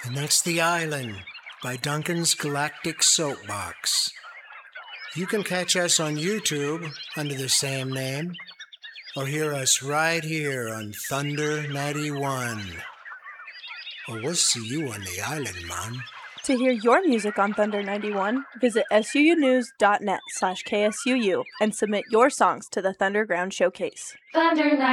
And that's The Island by Duncan's Galactic Soapbox. You can catch us on YouTube under the same name, or hear us right here on Thunder 91. Well, we'll see you on the island, man. To hear your music on Thunder 91, visit suunews.net/KSUU and submit your songs to the Thunderground Showcase. Thunder